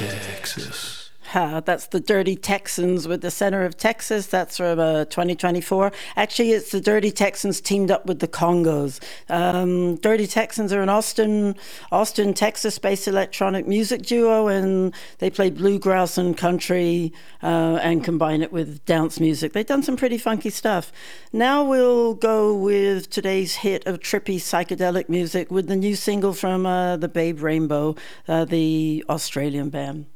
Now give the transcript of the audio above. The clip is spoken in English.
Texas. That's the Dirty Texans with the Center of Texas. That's from 2024. Actually, it's the Dirty Texans teamed up with the Congos. Dirty Texans are an Austin, Texas-based electronic music duo, and they play bluegrass and country and combine it with dance music. They've done some pretty funky stuff. Now we'll go with today's hit of trippy psychedelic music with the new single from the Babe Rainbow, the Australian band.